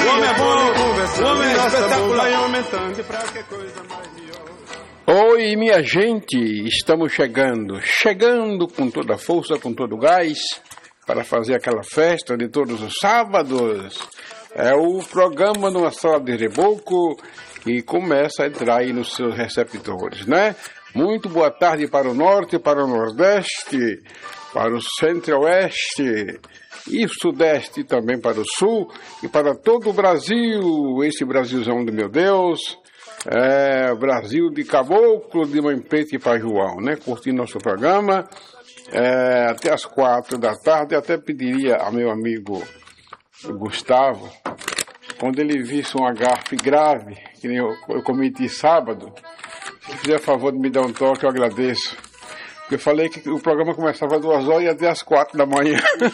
homem é bom, o homem é espetacular. Aumentando pra que coisa mais melhor. Oi, minha gente, estamos chegando com toda a força, com todo o gás, para fazer aquela festa de todos os sábados. É o programa Numa Sala de Reboco que começa a entrar aí nos seus receptores, né? Muito boa tarde para o norte, para o nordeste, para o centro-oeste e sudeste, também para o sul e para todo o Brasil, esse Brasilzão do meu Deus, Brasil de Caboclo, de Mãe Preta e Pai João, né? Curtindo nosso programa até as 4 da tarde. Até pediria ao meu amigo Gustavo, quando ele visse uma gafe grave, que nem eu cometi sábado, se fizer favor de me dar um toque, eu agradeço. Eu falei que o programa começava às 2 horas e até às 4 da manhã.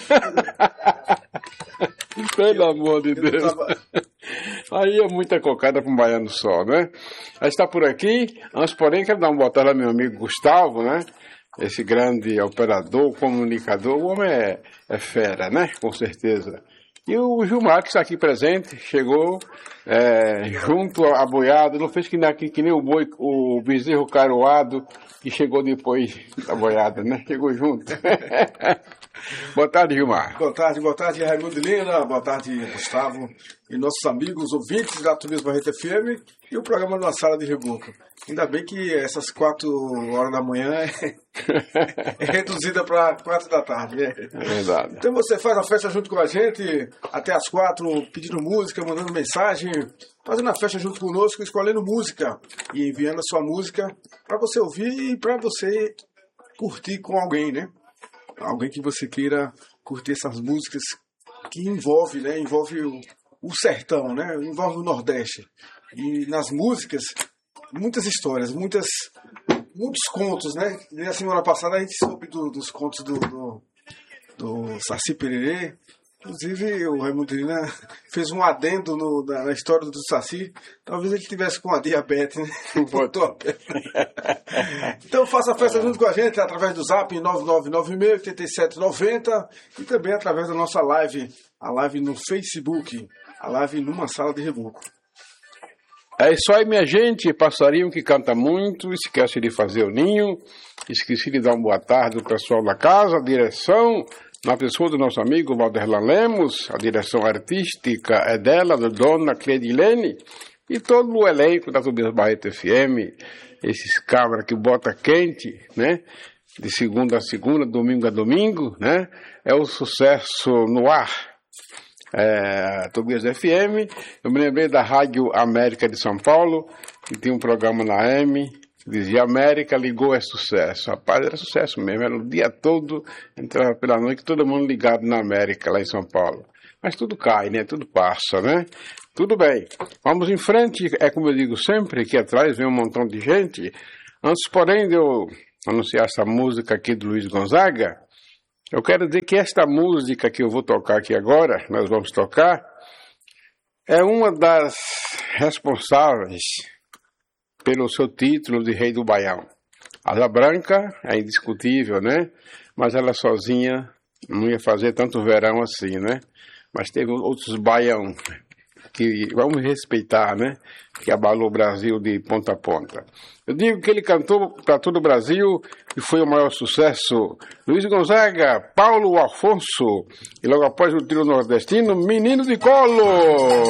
Pelo amor de Deus. Aí é muita cocada para um baiano só, né? Aí está por aqui. Antes, porém, quero dar uma boa tarde ao meu amigo Gustavo, né? Esse grande operador, comunicador. O homem é fera, né? Com certeza. E o Gilmar, que está aqui presente, chegou junto à boiada, não fez que nem o boi, o bezerro caroado, que chegou depois da boiada, né? Chegou junto. Boa tarde, Gilmar. Boa tarde, Raimundo Lina, boa tarde, Gustavo, e nossos amigos ouvintes da Turismo Barreto FM e o programa Numa Sala de Reboco. Ainda bem que essas 4 horas da manhã é reduzida para 4 da tarde. É verdade. Então você faz a festa junto com a gente até as 4, pedindo música, mandando mensagem, fazendo a festa junto conosco, escolhendo música e enviando a sua música para você ouvir e para você curtir com alguém, né? Alguém que você queira curtir essas músicas que envolve o sertão, né? Envolve o Nordeste. E nas músicas, muitas histórias, muitos contos, né? Na semana passada a gente soube dos contos do Saci Pererê. Inclusive o Raimundo Lina fez um adendo na história do Saci. Talvez ele tivesse com a diabetes, né? Então faça a festa junto com a gente através do Zap 9996-8790 e também através da nossa live, a live no Facebook, a live Numa Sala de Reboco. É isso aí, minha gente. Passarinho que canta muito, esquece de fazer o ninho, esqueci de dar uma boa tarde ao pessoal da casa, a direção, na pessoa do nosso amigo Valderlan Lemos, a direção artística é dela, da dona Cledilene, e todo o elenco da Turismo Barreto FM, esses cabras que bota quente, né? De segunda a segunda, domingo a domingo, né? É o sucesso no ar. Tobias FM. Eu me lembrei da Rádio América de São Paulo, que tem um programa na AM, que dizia América ligou, é sucesso. Rapaz, era sucesso mesmo, era o dia todo, entrava pela noite, todo mundo ligado na América, lá em São Paulo. Mas tudo cai, né? Tudo passa, né? Tudo bem. Vamos em frente, como eu digo sempre, que atrás vem um montão de gente. Antes, porém, de eu anunciar essa música aqui do Luiz Gonzaga, eu quero dizer que esta música que eu vou tocar aqui agora, nós vamos tocar, é uma das responsáveis pelo seu título de Rei do Baião. Asa Branca é indiscutível, né? Mas ela sozinha não ia fazer tanto verão assim, né? Mas teve outros baião que vamos respeitar, né? Que abalou o Brasil de ponta a ponta. Eu digo que ele cantou para todo o Brasil e foi o maior sucesso. Luiz Gonzaga, Paulo Afonso e logo após o trio nordestino, Menino de Colo.